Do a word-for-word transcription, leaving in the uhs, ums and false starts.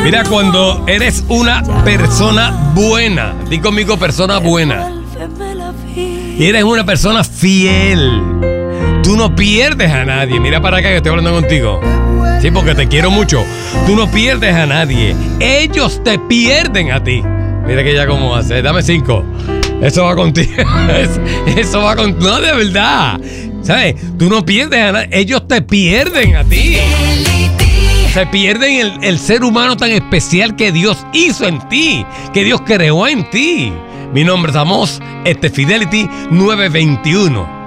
Mira, cuando eres una persona buena, di conmigo persona buena, y eres una persona fiel, tú no pierdes a nadie. Mira para acá que estoy hablando contigo. Sí, porque te quiero mucho. Tú no pierdes a nadie. Ellos te pierden a ti. Mira que ya cómo hace. Dame cinco. Eso va contigo. Eso va contigo. No, de verdad. ¿Sabes? Tú no pierdes a nadie. Ellos te pierden a ti. Se pierden el, el ser humano tan especial que Dios hizo en ti, que Dios creó en ti. Mi nombre es Amos, este es Fidelity nueve veintiuno.